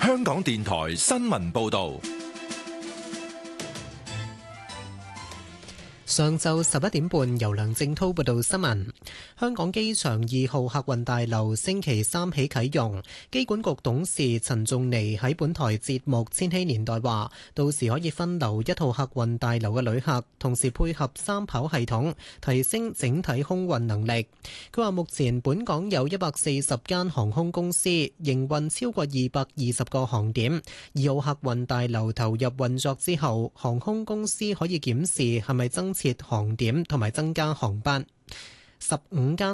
香港電台新聞報道。 上晝11點半，由梁正滔報道新聞。香港機場2號客運大樓星期三起啟用。機管局董事陳仲尼喺本台節目《千禧年代》話，到時可以分流1號客運大樓嘅旅客，同時配合三跑系統，提升整體空運能力。佢話目前本港有140間航空公司，營運超過220個航點。2號客運大樓投入運作之後，航空公司可以檢視係咪增設航點同埋增加航班。15間